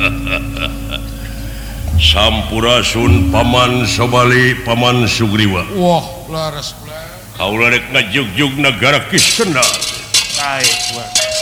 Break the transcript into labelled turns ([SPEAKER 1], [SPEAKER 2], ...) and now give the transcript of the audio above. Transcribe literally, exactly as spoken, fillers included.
[SPEAKER 1] Sampurasun Paman Sobali Paman Sugriwa.
[SPEAKER 2] Wah, laras.
[SPEAKER 1] Kaula rek ngajugjug negara Kiskenda.
[SPEAKER 2] Baik, Wak.